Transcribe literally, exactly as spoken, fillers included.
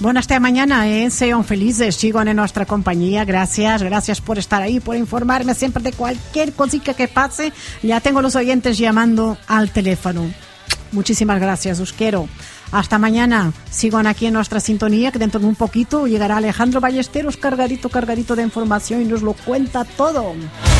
Bueno, hasta mañana, ¿eh? Sean felices, sigan en nuestra compañía. Gracias, gracias por estar ahí, por informarme siempre de cualquier cosita que pase. Ya tengo los oyentes llamando al teléfono. Muchísimas gracias, os quiero. Hasta mañana. Sigan aquí en nuestra sintonía, que dentro de un poquito llegará Alejandro Ballesteros cargadito, cargadito de información y nos lo cuenta todo.